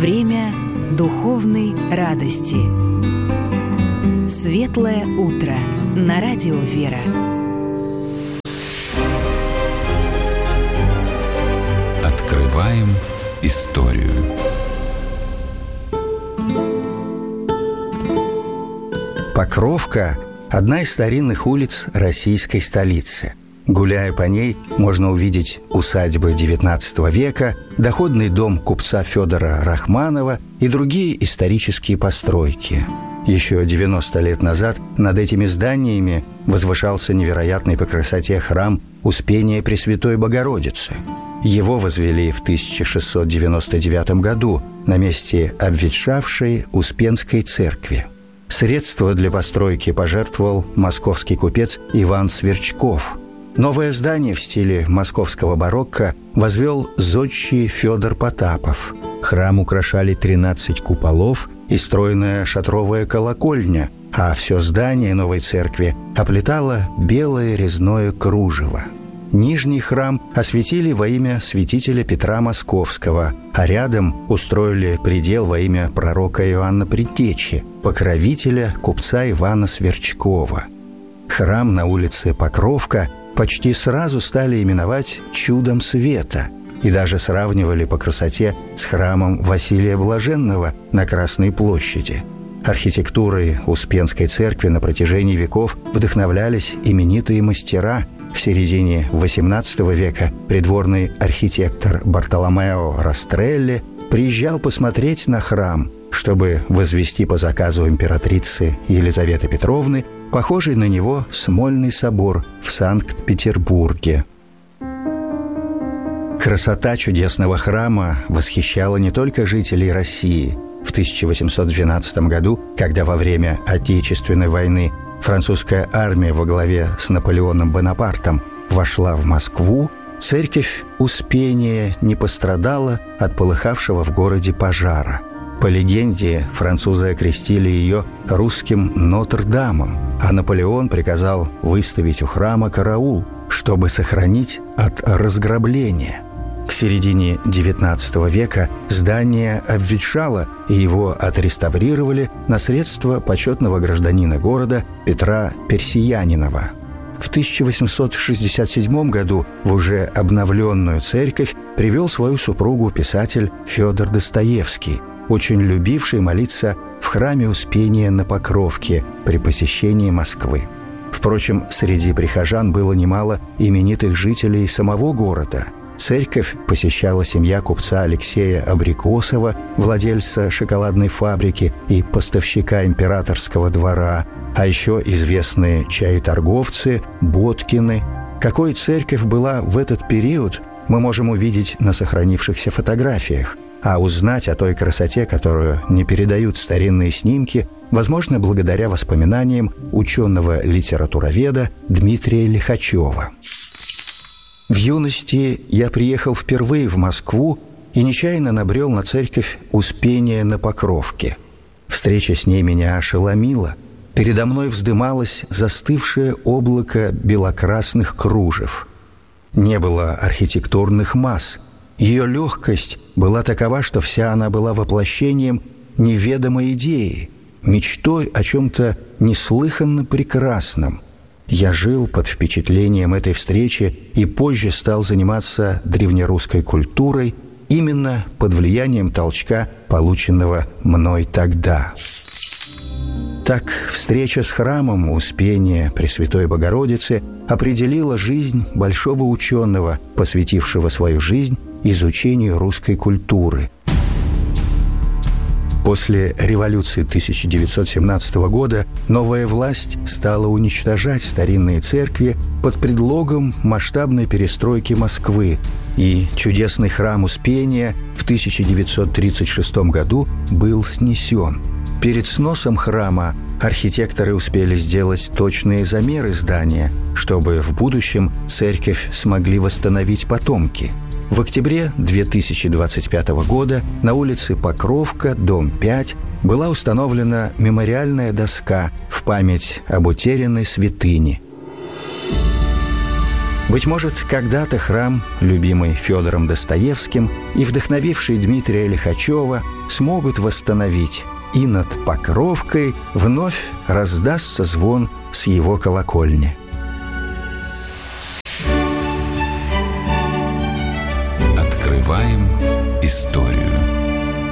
Время духовной радости. Светлое утро на радио «Вера». Открываем историю. Покровка – одна из старинных улиц российской столицы. Гуляя по ней, можно увидеть усадьбы XIX века, доходный дом купца Федора Рахманова и другие исторические постройки. Еще 90 лет назад над этими зданиями возвышался невероятный по красоте храм Успения Пресвятой Богородицы. Его возвели в 1699 году на месте обветшавшей Успенской церкви. Средства для постройки пожертвовал московский купец Иван Сверчков. Новое здание в стиле московского барокко возвел зодчий Федор Потапов. Храм украшали 13 куполов и стройная шатровая колокольня, а все здание новой церкви оплетало белое резное кружево. Нижний храм осветили во имя святителя Петра Московского, а рядом устроили предел во имя пророка Иоанна Предтечи, покровителя купца Ивана Сверчкова. Храм на улице Покровка почти сразу стали именовать «Чудом света» и даже сравнивали по красоте с храмом Василия Блаженного на Красной площади. Архитектурой Успенской церкви на протяжении веков вдохновлялись именитые мастера. В середине XVIII века придворный архитектор Бартоломео Растрелли приезжал посмотреть на храм, чтобы возвести по заказу императрицы Елизаветы Петровны похожий на него Смольный собор в Санкт-Петербурге. Красота чудесного храма восхищала не только жителей России. В 1812 году, когда во время Отечественной войны французская армия во главе с Наполеоном Бонапартом вошла в Москву, церковь Успения не пострадала от полыхавшего в городе пожара. По легенде, французы окрестили ее русским Нотр-Дамом, а Наполеон приказал выставить у храма караул, чтобы сохранить от разграбления. К середине XIX века здание обветшало, и его отреставрировали на средства почетного гражданина города Петра Персиянинова. В 1867 году в уже обновленную церковь привел свою супругу писатель Федор Достоевский, очень любивший молиться в храме Успения на Покровке при посещении Москвы. Впрочем, среди прихожан было немало именитых жителей самого города. Церковь посещала семья купца Алексея Абрикосова, владельца шоколадной фабрики и поставщика императорского двора, а еще известные чаеторговцы Боткины. Какой церковь была в этот период, мы можем увидеть на сохранившихся фотографиях, а узнать о той красоте, которую не передают старинные снимки, возможно, благодаря воспоминаниям ученого-литературоведа Дмитрия Лихачева. В юности я приехал впервые в Москву и нечаянно набрел на церковь Успения на Покровке. Встреча с ней меня ошеломила. Передо мной вздымалось застывшее облако белокрасных кружев. Не было архитектурных масс. Ее легкость была такова, что вся она была воплощением неведомой идеи, мечтой о чем-то неслыханно прекрасном. Я жил под впечатлением этой встречи и позже стал заниматься древнерусской культурой именно под влиянием толчка, полученного мной тогда. Так, встреча с храмом Успения Пресвятой Богородицы определила жизнь большого ученого, посвятившего свою жизнь изучению русской культуры. После революции 1917 года новая власть стала уничтожать старинные церкви под предлогом масштабной перестройки Москвы, и чудесный храм Успения в 1936 году был снесен. Перед сносом храма архитекторы успели сделать точные замеры здания, чтобы в будущем церковь смогли восстановить потомки. В октябре 2025 года на улице Покровка, дом 5, была установлена мемориальная доска в память об утерянной святыне. Быть может, когда-то храм, любимый Федором Достоевским и вдохновивший Дмитрия Лихачева, смогут восстановить, и над Покровкой вновь раздастся звон с его колокольни. Открываем историю.